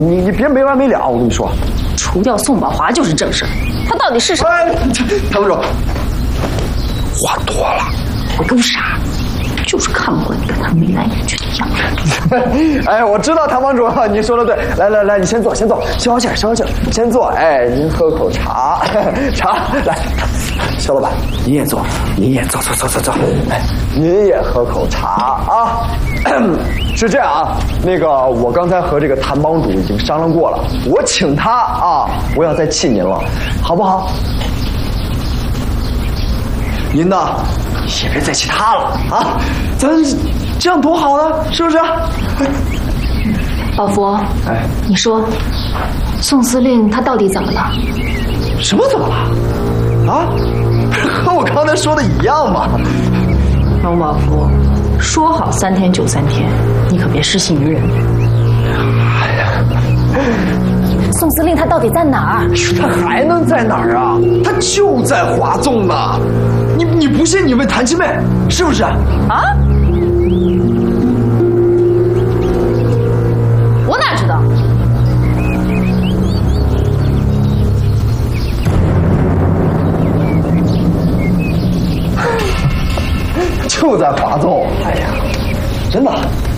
你别没完没了，我跟你说。 除掉宋宝华就是正事，他到底是谁？ 哎，唐帮主，话多了。 我都傻，就是看不惯你跟他眉来眼去的样子。 哎，我知道唐帮主，你说的对。来，你先坐，消消气，先坐。哎，您喝口茶，茶来。肖老板，你也坐，坐。哎，您也喝口茶啊。是这样啊，那个我刚才和这个谭帮主已经商量过了，我请他啊，不要再气您了，好不好？您呢，也别再气他了啊，咱这样多好呢，是不是？ 老佛， 哎， 你说，宋司令他到底怎么了？ 什么怎么了？啊，和我刚才说的一样嘛。 龙宝福，说好3天就3天，你可别失信于人。 哎呀， 宋司令他到底在哪儿？ 他还能在哪儿啊？他就在华纵呢。你不信，你问谭七妹，是不是？啊？ 我哪知道？ 就在华纵。哎呀，真的。